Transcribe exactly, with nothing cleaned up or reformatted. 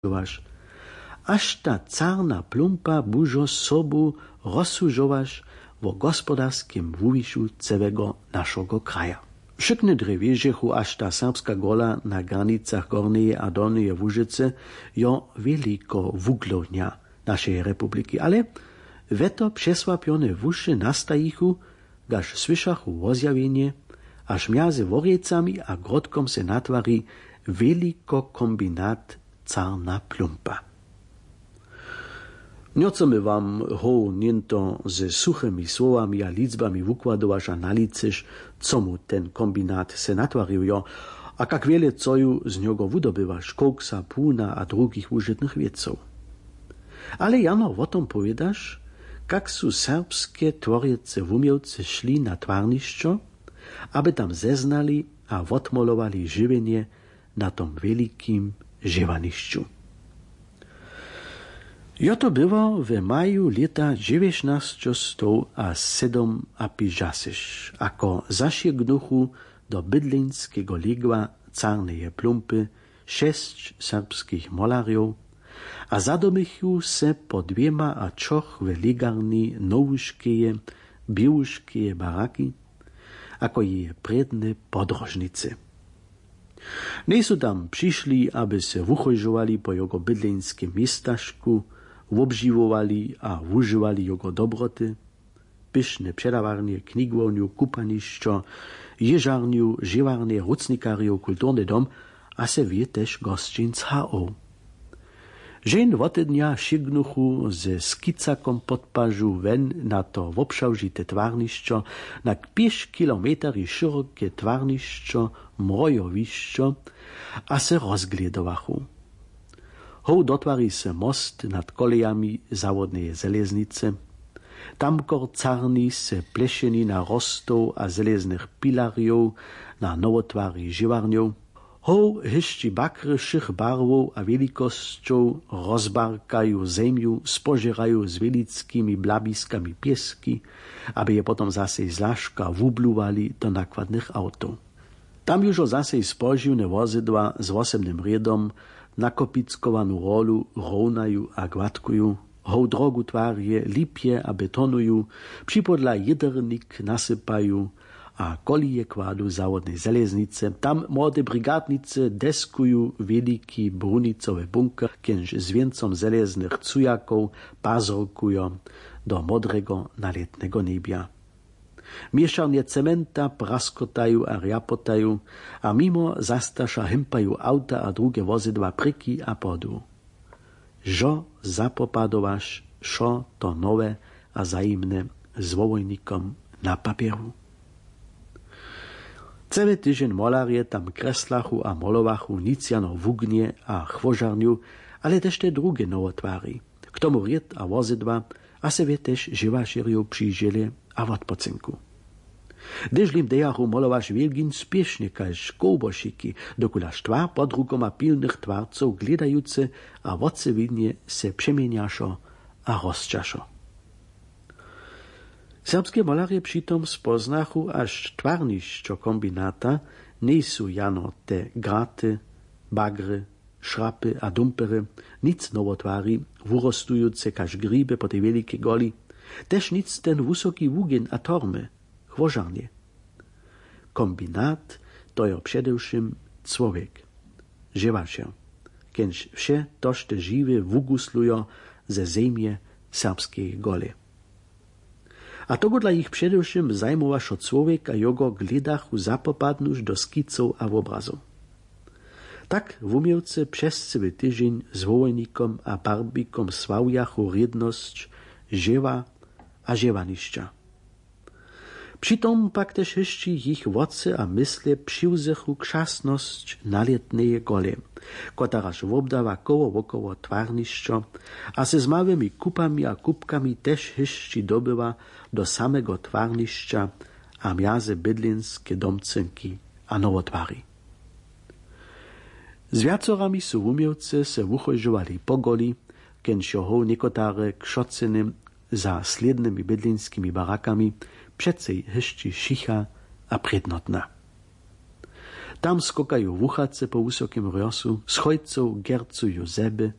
rozsužovaš. Až ta carna plumpa bužo sobu rozsužovaš vo gospodarskim wuwišu całego naszego kraja. Wszyscy drewiežechu, až ta serbska gola na granicach Gorneje a Dolneje Łużyce jo veliko wuglownia naszej republiki, ale weto przesłapione wuszy nastajichu, gaż słyszachu wozjawienie, aż między Woriecami a Grodkom se natwari veliko kombinat carna plumpa. Nie chcemy wam ho niento ze suchymi słowami a liczbami wykładować a naliczyć, co mu ten kombinat se natwarił, a jak wiele coju z niego wydobywasz, koksa, puna a drugich użytnych wieców. Ale jano o tym powiedasz, jak su serbskie tworiece wumiewcy szli na twarniszczo, aby tam zeznali a odmolowali żywienie na tom wielkim żywaniszczu. Jo to było w maju lata dziewiętnaście a siedem a pięćdziesiąt, ako zasięgnuchu do bydlińskiego ligła carneje plumpy sześć serbskich molariów, a zadomichu se po dwiema a czoch w ligarni nowuszkieje, biłuszkieje baraki, ako je predne podrożnicy. Nie su tam przyszli, aby se wuchojżowali po jego bydlińskim miastaszku, obżivowali a używali jego dobroty, pyszne przedawarnie, knigłowniu, kupaniszczo, jeżarniu, żywarnie, rucnikariu, kulturny dom, a se wie też gościńc H O. Żeń wote dnia szygnuchu ze skicakom podpażu wen na to wopszałżite twarniszczo, na pięć kilometri szerokie twarniszczo, mrojowiszczo, a se rozgledowachu. Ho dotwari se most nad kolejami zawodnej żeleznicy. Tamkor carni se plešeni na rostov a żeleznych pilariów na nowotwari żywarniów. Ho hišči bakry všich barwów a wielikością rozbarkają ziemiu, spożerają z wielickimi blabiskami pieski, aby je potom zase zlaška wubluwali do nakładnych autów. Tam już zase spożiwne wozydła z osobnym riedom nakopickowanu rolu rovnajú a gładkujú, ho drogu tvarje, lipje a betonujú, připodla jedernik nasypajú a kolije kładu zawodnej żeleznice. Tam młode brigádnice deskujú wieliki brunicowe bunker, kiež z więcom żeleznych cujaków pazorkują do modrego naletnego niebia. Mieszarnie cementa praskotajú a riapotajú a mimo zastaša hympajú auta a drugie vozidła pryki a podu. Žo zapopadovaš, šo to nové a zajimné s vojnikom na papieru. Celý tyžen molarje tam kreslachu a molovachu niciano vugnie a chvožarniu, ale tež te drugie nowotwary. K tomu ried a vozidła, a se vie tež živaširju přiželje a v odpocinku. Dežlim dejachu molovaš wielgin spiešne kaž kołbošiky, dokulaž tvár pod rukoma pilnych tvarcov gledajúce a vodcevidne se přemieniašo a rozčašo. Serbskie molarje přitom spoznachu až tvarnišćo kombinata nejsu jano te graty, bagry, šrapy a dumpery, nic nowotwary, wurostujúce kaž gríbe po tej wielkiej goli, tež nic ten wysoki wugien a tormy, chwożarnie. Kombinat to jo przedewszym człowiek, żywasze, kiež wsze toż te żywe wuguslują ze ziemie serbskiej gole. A to dla ich przedewszym zajmowašo człowiek a jego gledachu zapopadnuš do skiców a obrazów. Tak wumiewce przez cały tydzień z wojnikom a barbikom sławiachu riedność żywa a żyvanišća. Přitom pak tež ještě jich vodce a mysle přiwzechu kšasność nalietneje gole, kotaraž wobdawa koło wokoło twarnišćo a se z małymi kupami a kupkami tež ještě dobywa do samego twarnišća a miaze bydlinskie domcenki a nowotwary. Z wiacorami su wumiewce se wuchojžovali po goli, kiež ho niekotare kšocenym za slednymi bydlinskimi barakami přecej ještě šicha a prednotna. Tam skokajú wuchace po wysokim rjosu, z chojcov gercujú zeby,